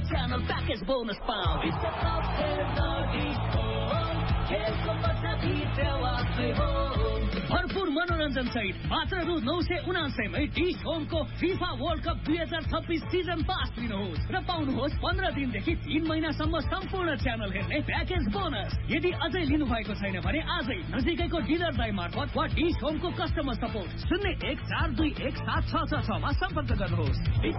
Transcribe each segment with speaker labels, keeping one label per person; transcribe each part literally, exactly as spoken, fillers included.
Speaker 1: Channel package bonus पाऊ भरपूर मनोरञ्जन सहित मात्र रु नौ सय उनासयमै डिश होमको फिफा वर्ल्ड कप दुई हजार छब्बिस सिजन पास लिनुहोस् र पाउनुहोस् पन्ध्र दिनदेखि तीन महिनासम्म सम्पूर्ण च्यानल हेर्ने प्याकेज बोनस। यदि अझै लिनु भएको छैन भने आजै नजिकैको डिलर दाइ मार्फत वा डिश होमको कस्टमर सपोर्ट शून्य एक चार दुई एक सात छ छ छमा सम्पर्क गर्नुहोस्।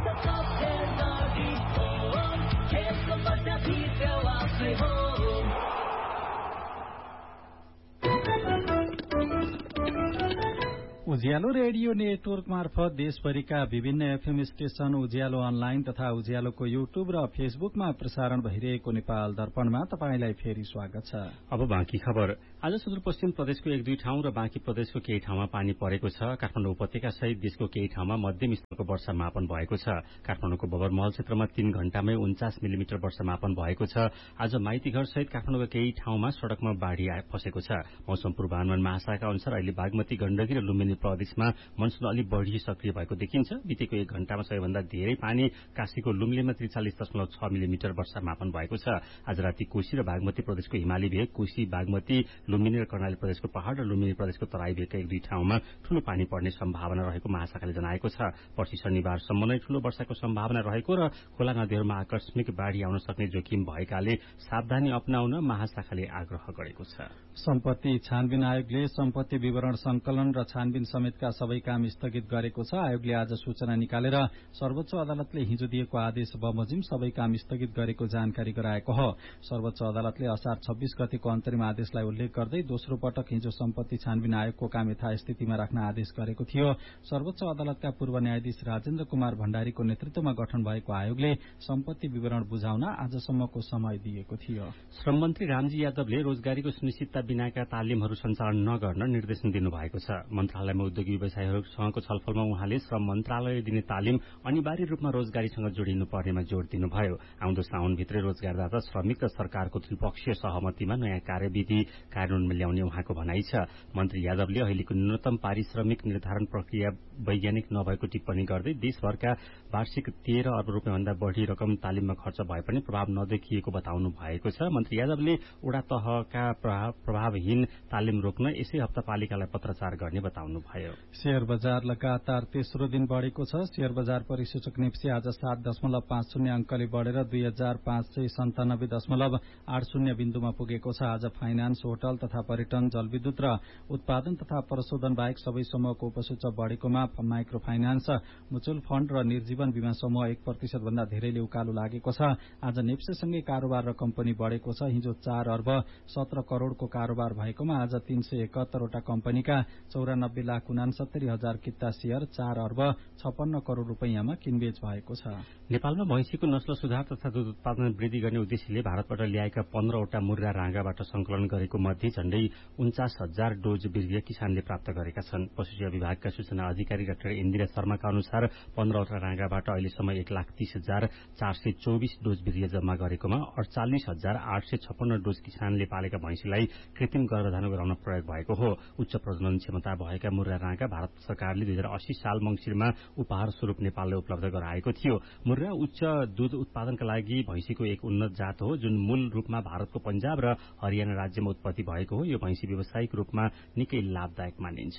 Speaker 2: उज्यालो रेडियो नेटवर्क मार्फत देशभरिका विभिन्न एफएम स्टेशन, उज्यालो अनलाइन तथा उज्यालोको युट्युब र फेसबुकमा प्रसारण भइरहेको नेपाल दर्पणमा तपाईंलाई फेरि स्वागत छ।
Speaker 3: अब बाँकी खबर। आज सुदूरपश्चिम प्रदेशको एक दुई ठाउँ र बाँकी प्रदेशको केही ठाउँमा पानी परेको छ। काठमाडौँ उपत्यका सहित देशको केही ठाउँमा मध्यम स्तरको वर्षा मापन भएको छ। काठमाडौँको बबरमहल क्षेत्रमा तीन घण्टामै उन्चास मिलिमिटर वर्षा मापन भएको छ। आज माइतीघर सहित काठमाडौँका केही ठाउँमा सड़कमा बाढ़ी फसेको छ। मौसम पूर्वानुमान महाशाखा अनुसार अहिले बागमती, गण्डकी र लुम्बिनी प्रदेशमा मनसून अलि बढ़ी सक्रिय भएको देखिन्छ। बितेको एक घण्टामा सबैभन्दा धेरै पानी काशीको लुम्लेमा त्रिचालिस दशमलव छ मिलिमिटर वर्षा मापन भएको छ। आज राति कोशी र बागमती प्रदेशको हिमाली भेग, कोशी, बागमती, लुम्बिनी र कर्णाली प्रदेशको पहाड़ र लुम्बिनी प्रदेशको तराई भेगका एक दुई ठाउँमा ठूलो पानी पर्ने सम्भावना रहेको महाशाखाले जनाएको छ। पर्सि शनिबारसम्म नै ठूलो वर्षाको सम्भावना रहेको र खोला नदीहरूमा आकस्मिक बाढ़ी आउन सक्ने जोखिम भएकाले सावधानी अपनाउन महाशाखाले आग्रह गरेको छ।
Speaker 2: सम्पत्ति छानबिन आयोगले सम्पत्ति विवरण संकलन र छानबिन समेतका सबै काम स्थगित गरेको छ। आयोगले आज सूचना निकालेर सर्वोच्च अदालतले हिजो दिएको आदेश बमोजिम सबै काम स्थगित गरेको जानकारी गराएको हो। सर्वोच्च अदालतले असार छब्बीस गतेको अन्तरिम आदेशलाई उल्लेख गर्दै दोस्रो पटक हिजो सम्पत्ति छानबिन आयोगको काम यथास्थितिमा राख्न आदेश गरेको थियो। सर्वोच्च अदालतका पूर्व न्यायाधीश राजेन्द्र कुमार भण्डारीको नेतृत्वमा गठन भएको आयोगले सम्पत्ति विवरण बुझाउन आजसम्मको समय दिएको थियो।
Speaker 3: श्रम मन्त्री रामजी यादवले रोजगारीको सुनिश्चितता बिनाका तालिमहरू सञ्चालन नगर्न निर्देशन दिनुभएको छ। मन्त्रालयमा उद्योगी व्यवसायीहरूसँगको छलफलमा उहाँले श्रम मन्त्रालयले दिने तालिम अनिवार्य रूपमा रोजगारीसँग जोडिनु पर्नेमा जोड़ दिनुभयो। आउँदो साउनभित्रै रोजगारदाता, श्रमिक र सरकारको त्रिपक्षीय सहमतिमा नयाँ कार्यविधि कार्यान्वयनमा ल्याउने उहाँको भनाइ छ। मन्त्री यादवले अहिलेको न्यूनतम पारिश्रमिक निर्धारण प्रक्रिया वैज्ञानिक नभएको टिप्पणी गर्दै देशभरका वार्षिक तेह्र अर्ब रूपियाँभन्दा बढ़ी रकम तालिममा खर्च भए पनि प्रभाव नदेखिएको बताउनु भएको छ। मन्त्री यादवले वडा तहका प्रभावहीन तालिम रोक्न यसै हप्ता पालिकालाई पत्राचार गर्ने बताउनुभयो।
Speaker 2: शेयर बजार लगातार तेस्रो दिन बढ़ेको छ। शेयर बजार परिसूचक नेप्सी आज सात दशमलव पाँच शून्य अंकले बढ़ेर दुई हजार पाँच सय सन्तानब्बे दशमलव आठ शून्य बिन्दुमा पुगेको छ। आज फाइनान्स, होटल तथा पर्यटन, जलविद्युत र उत्पादन तथा प्रशोधन बाहेक सबै समूहको उपसूचक बढ़ेकोमा माइक्रो फाइनान्स, म्युचुअल फण्ड र निर्जीवन बीमा समूह एक प्रतिशत भन्दा धेरैले उकालो लागेको छ। आज नेप्सेसँगै कारोबार रकम पनि बढ़ेको छ। हिजो चार अर्ब सत्र करोड़को कारोबार भएकोमा आज तीन सय एकहत्तरवटा कम्पनीका चौरानब्बे लाख उनासत्तरी हजार किता शेयर चार अर्ब छप्पन्न करोड़ रूपियाँमा किनबेच भएको छ।
Speaker 3: नेपालमा भैँसीको नस्ल सुधार तथा दूध उत्पादन वृद्धि गर्ने उद्देश्यले भारतबाट ल्याएका पन्ध्रवटा मुर्गा राँगाबाट संकलन गरेको मध्ये झण्डै उन्चास हजार डोज वीर्य किसानले प्राप्त गरेका छन्। पशुसेवा विभागका सूचना अधिकारी डाक्टर इन्दिरा शर्माका अनुसार पन्ध्रवटा राँगाबाट अहिलेसम्म एक लाख तीस हजार चार सय चौबिस डोज वीर्य जम्मा गरेकोमा अडचालिस हजार आठ सय छप्पन्न डोज किसानले पालेका भैँसीलाई कृत्रिम गर्भधान गराउन प्रयोग भएको हो। उच्च प्रजनन क्षमता भएका मुर्गा राँगा भारत सरकारले दुई हजार अस्सी साल मंगिरमा उपहार स्वरूप नेपालले उपलब्ध गराएको थियो। मुर्गा उच्च दूध उत्पादनका लागि भैँसीको एक उन्नत जात हो, जुन मूल रूपमा भारतको पंजाब र हरियाणा राज्यमा उत्पत्ति भएको हो। यो भैँसी व्यावसायिक रूपमा निकै लाभदायक मानिन्छ।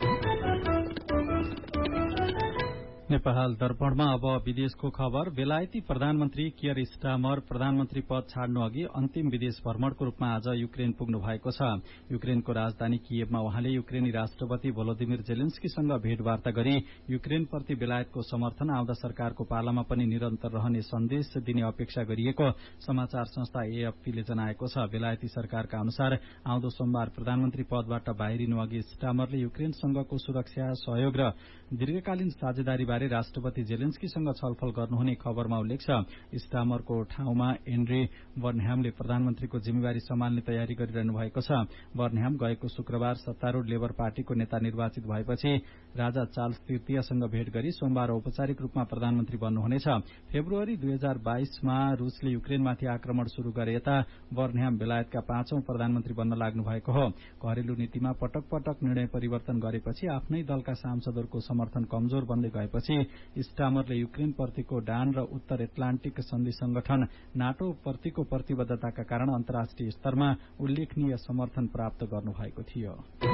Speaker 2: नेपाल दर्पणमा अब विदेशको खबर। बेलायती प्रधानमन्त्री कियर स्टामर प्रधानमन्त्री पद छाड्नु अघि अन्तिम विदेश भ्रमणको रूपमा आज युक्रेन पुग्नु भएको छ। युक्रेनको राजधानी कियेभमा उहाँले युक्रेनी राष्ट्रपति भोलोदिमिर जेलेन्स्कीसँग भेटवार्ता गरी युक्रेनप्रति बेलायतको समर्थन आउँदा सरकारको पालामा पनि निरन्तर रहने सन्देश दिने अपेक्षा गरिएको समाचार संस्था एएफपीले जनाएको छ। बेलायती सरकारका अनुसार आउँदो सोमबार प्रधानमन्त्री पदबाट बाहिरिनु अघि स्टामरले युक्रेनसँगको सुरक्षा सहयोग र दीर्घकालीन साझेदारी राष्ट्रपति जेलेन्स्कीसँग छलफल गर्नुहुने खबरमा उल्लेख छ। स्टामरको ठाउँमा एन्ड्रे बर्नह्यामले प्रधानमन्त्रीको जिम्मेवारी सम्हाल्ने तयारी गरिरहनु भएको छ। बर्नह्याम गएको शुक्रबार सत्तारूढ़ लेबर पार्टीको नेता निर्वाचित भएपछि राजा चार्ल्स तृतीयसँग भेट गरी सोमबार औपचारिक रूपमा प्रधानमन्त्री बन्नुहुनेछ। फेब्रुअरी दुई हजार बाइसमा रूसले युक्रेनमाथि आक्रमण शुरू गरे यता बर्नह्याम बेलायतका पाँचौं प्रधानमन्त्री बन्न लाग्नु भएको हो। घरेलु नीतिमा पटक पटक निर्णय परिवर्तन गरेपछि आफ्नै दलका सांसदहरूको समर्थन कमजोर बन्दै गएपछि भएपछि स्टामरले युक्रेन प्रतिको डान र उत्तर एटलान्टिक सन्धि संगठन नाटो प्रतिको प्रतिबद्धताका कारण अन्तर्राष्ट्रिय स्तरमा उल्लेखनीय समर्थन प्राप्त गर्नुभएको थियो।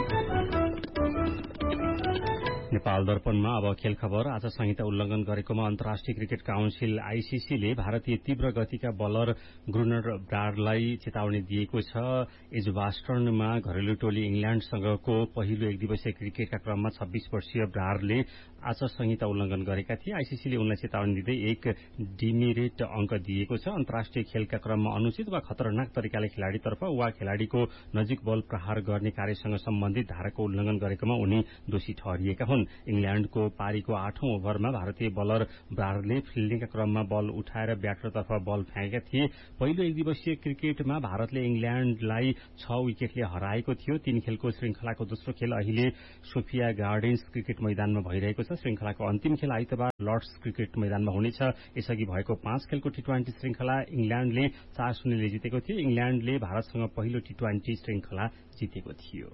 Speaker 3: नेपाल दर्पणमा अब खेल खबर। आचार संहिता उल्लंघन गरेकोमा अन्तर्राष्ट्रिय क्रिकेट काउन्सिल आईसीसीले भारतीय तीव्र गतिका बलर ग्रुनर ब्राडलाई चेतावनी दिएको छ। एजबास्टर्नमा घरेलु टोली इंग्ल्याण्डसँगको पहिलो एक दिवसीय क्रिकेटका क्रममा छब्बीस वर्षीय ब्राडले आचार संहिता उल्लंघन गरेका थिए। आईसीसीले उनलाई चेतावनी दिँदै एक डिमेरिट अंक दिएको छ। अन्तर्राष्ट्रिय खेलका क्रममा अनुचित वा खतरनाक तरिकाले खेलाड़ीतर्फ वा खेलाड़ीको नजिक बल प्रहार गर्ने कार्यसँग सम्बन्धित धाराको उल्लंघन गरेकोमा उनी दोषी ठहरिएका हुन्। इंग्ल्याण्डको पारीको आठौं ओभरमा भारतीय बलर ब्राडले फिल्डिङका क्रममा बल उठाएर ब्याटरतर्फ बल फ्याँकेका थिए। पहिलो एक दिवसीय क्रिकेटमा भारतले इंग्ल्याण्डलाई छ विकेटले हराएको थियो। तीन खेलको श्रृंखलाको दोस्रो खेल अहिले सोफिया गार्डेन्स क्रिकेट मैदानमा भइरहेको छ। श्रृंखलाको अन्तिम खेल आइतबार लर्ड्स क्रिकेट मैदानमा हुनेछ। यसअघि भएको पाँच खेलको टी ट्वेन्टी श्रृंखला इंग्ल्याण्डले चार शून्यले जितेको थियो। इंग्ल्याण्डले भारतसँग पहिलो टी ट्वेन्टी श्रृंखला जितेको थियो।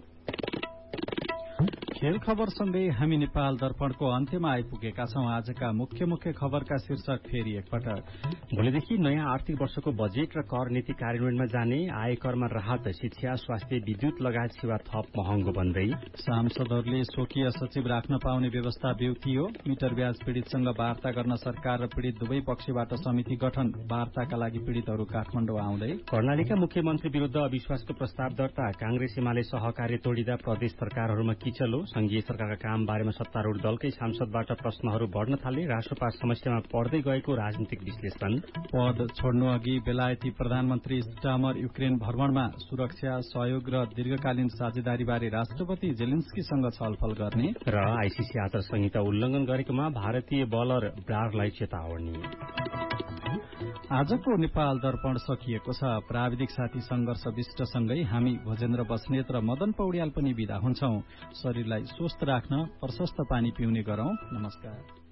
Speaker 2: खेल खबरसँगै हामी नेपाल दर्पणको अन्त्यमा आइपुगेका छौं। आजका मुख्य मुख्य खबरका शीर्षक फेरि एकपटक।
Speaker 3: भोलिदेखि नयाँ आर्थिक वर्षको बजेट र कर नीति कार्यान्वयनमा जाने, आयकरमा राहत, शिक्षा, स्वास्थ्य, विद्युत लगायत सेवा थप महँगो बन्दै,
Speaker 2: सांसदहरूले स्वकीय सचिव राख्न पाउने व्यवस्था बेउतियो, मिटर ब्याज पीड़ितसँग वार्ता गर्न सरकार र पीड़ित दुवै पक्षबाट समिति गठन, वार्ताका लागि पीड़ितहरू काठमाडौँ आउँदै,
Speaker 3: कर्णालीका मुख्यमन्त्री विरूद्ध अविश्वासको प्रस्ताव दर्ता, कांग्रेस एमाले सहकार्य तोडिँदा प्रदेश सरकारहरूमा किचलो, संघीय सरकारका काम बारेमा सत्तारूढ़ दलकै सांसदबाट प्रश्नहरू बढ्न थाले, राष्ट्रपा समस्यामा पर्दै गएको राजनीतिक विश्लेषण,
Speaker 2: पद छोड्नु अघि बेलायती प्रधानमन्त्री स्टामर युक्रेन भ्रमणमा, सुरक्षा सहयोग र दीर्घकालीन साझेदारीबारे राष्ट्रपति जेलेन्स्कीसँग छलफल गर्ने
Speaker 3: र आईसीसी आचार संहिता उल्लंघन गरेकोमा भारतीय बलर ब्राडलाई चेतावनी।
Speaker 2: आजको नेपाल दर्पण सकिएको छ। प्राविधिक साथी संघर्ष विष्टसँगै हामी भोजेन्द्र बस्नेत र मदन पौड्याल पनि विदा हुन्छौं। शरीरलाई स्वस्थ राख्न प्रशस्त पानी पिउने गरौं। नमस्कार।